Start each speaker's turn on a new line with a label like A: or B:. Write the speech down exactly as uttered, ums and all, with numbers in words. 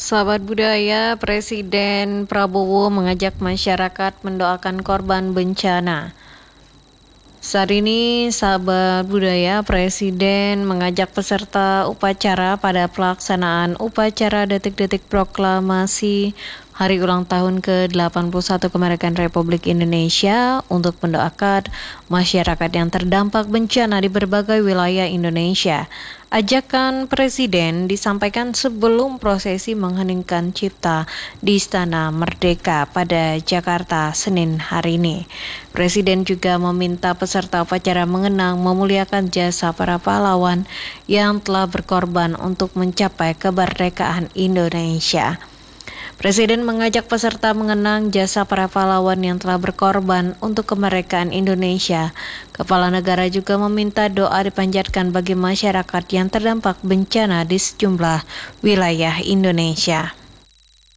A: Sahabat budaya, Presiden Prabowo mengajak masyarakat mendoakan korban bencana. Saat ini, sahabat budaya, Presiden mengajak peserta upacara pada pelaksanaan upacara detik-detik proklamasi Hari Ulang Tahun ke delapan puluh satu Kemerdekaan Republik Indonesia untuk mendoakan masyarakat yang terdampak bencana di berbagai wilayah Indonesia. Ajakan Presiden disampaikan sebelum prosesi mengheningkan cipta di Istana Merdeka pada Jakarta Senin hari ini. Presiden juga meminta peserta upacara mengenang memuliakan jasa para pahlawan yang telah berkorban untuk mencapai kemerdekaan Indonesia. Presiden mengajak peserta mengenang jasa para pahlawan yang telah berkorban untuk kemerdekaan Indonesia. Kepala negara juga meminta doa dipanjatkan bagi masyarakat yang terdampak bencana di sejumlah wilayah Indonesia.